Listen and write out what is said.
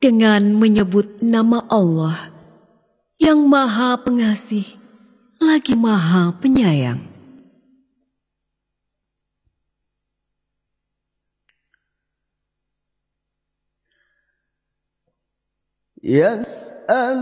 dengan menyebut nama Allah yang Maha Pengasih lagi Maha Penyayang. Yas'al